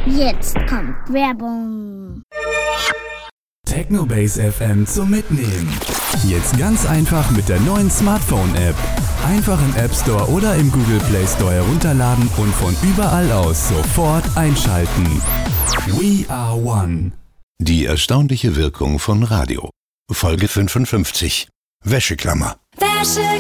Jetzt kommt Werbung. Technobase FM zum Mitnehmen. Jetzt ganz einfach mit der neuen Smartphone-App. Einfach im App Store oder im Google Play Store herunterladen und von überall aus sofort einschalten. We are one. Die erstaunliche Wirkung von Radio. Folge 55. Wäscheklammer.